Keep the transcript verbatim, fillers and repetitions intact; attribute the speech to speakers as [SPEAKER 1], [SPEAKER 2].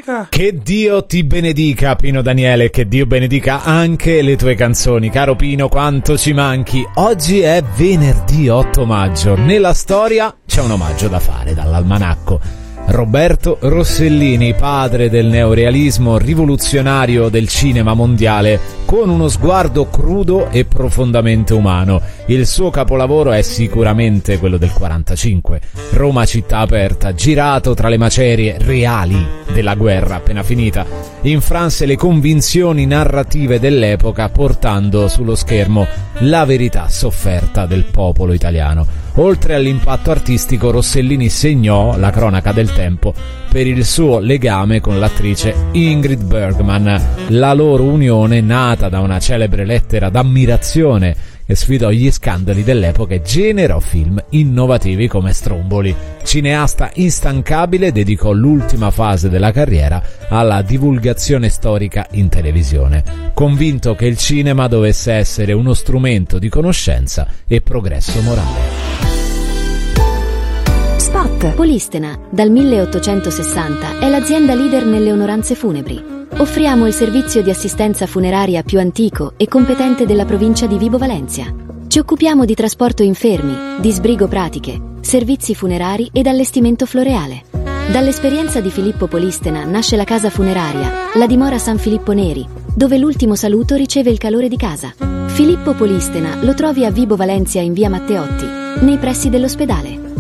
[SPEAKER 1] benedica.
[SPEAKER 2] Che Dio ti benedica, Pino Daniele, che Dio benedica anche le tue canzoni. Caro Pino, quanto ci manchi. Oggi è venerdì otto maggio. Nella storia c'è un omaggio da fare dall'almanacco. Roberto Rossellini, padre del neorealismo, rivoluzionario del cinema mondiale, con uno sguardo crudo e profondamente umano. Il suo capolavoro è sicuramente quello del quarantacinque, Roma città aperta, girato tra le macerie reali della guerra appena finita. Infranse le convinzioni narrative dell'epoca, portando sullo schermo la verità sofferta del popolo italiano. Oltre all'impatto artistico, Rossellini segnò la cronaca del tempo per il suo legame con l'attrice Ingrid Bergman. La loro unione, nata da una celebre lettera d'ammirazione che sfidò gli scandali dell'epoca e generò film innovativi come Stromboli. Cineasta instancabile, dedicò l'ultima fase della carriera alla divulgazione storica in televisione, convinto che il cinema dovesse essere uno strumento di conoscenza e progresso morale.
[SPEAKER 3] Spot. Polistena, dal milleottocentosessanta, è l'azienda leader nelle onoranze funebri. Offriamo il servizio di assistenza funeraria più antico e competente della provincia di Vibo Valentia. Ci occupiamo di trasporto infermi, di sbrigo pratiche, servizi funerari ed allestimento floreale. Dall'esperienza di Filippo Polistena nasce la casa funeraria, la dimora San Filippo Neri, dove l'ultimo saluto riceve il calore di casa. Filippo Polistena lo trovi a Vibo Valentia in via Matteotti, nei pressi dell'ospedale.